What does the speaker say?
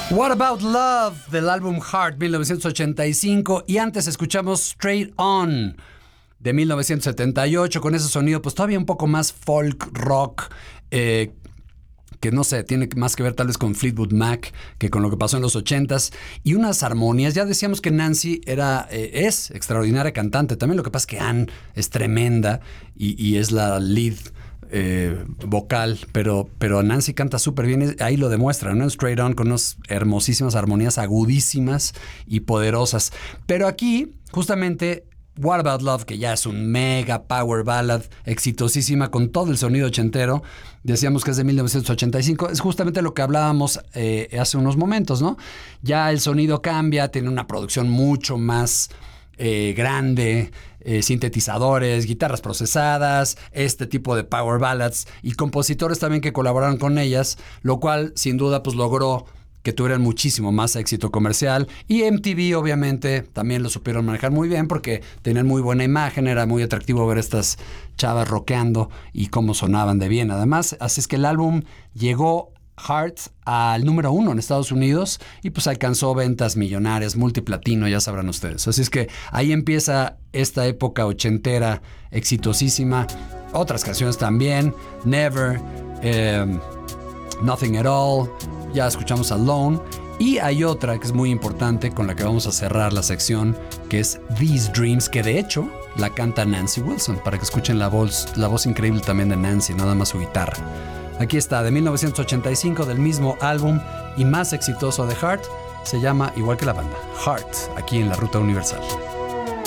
What About Love del álbum Heart 1985 y antes escuchamos Straight On de 1978 con ese sonido pues todavía un poco más folk rock que no sé, tiene más que ver tal vez con Fleetwood Mac que con lo que pasó en los 80s y unas armonías. Ya decíamos que Nancy es extraordinaria cantante, también lo que pasa es que Ann es tremenda y es la lead vocal, pero Nancy canta súper bien, ahí lo demuestra, ¿no? Straight On con unas hermosísimas armonías agudísimas y poderosas. Pero aquí, justamente, What About Love, que ya es un mega power ballad exitosísima con todo el sonido ochentero, decíamos que es de 1985, es justamente lo que hablábamos hace unos momentos, ¿no? Ya el sonido cambia, tiene una producción mucho más grande, sintetizadores, guitarras procesadas, este tipo de power ballads y compositores también que colaboraron con ellas, lo cual sin duda pues logró que tuvieran muchísimo más éxito comercial y MTV obviamente también lo supieron manejar muy bien porque tenían muy buena imagen, era muy atractivo ver estas chavas rockeando y cómo sonaban de bien además, así es que el álbum llegó Heart al número 1 en Estados Unidos y pues alcanzó ventas millonarias, multiplatino, ya sabrán ustedes. Así es que ahí empieza esta época ochentera exitosísima. Otras canciones también, Never, Nothing at All, ya escuchamos Alone y hay otra que es muy importante con la que vamos a cerrar la sección que es These Dreams, que de hecho la canta Nancy Wilson, para que escuchen la voz increíble también de Nancy, nada más su guitarra. Aquí está, de 1985, del mismo álbum y más exitoso de Heart, se llama igual que la banda, Heart, aquí en la Ruta Universal.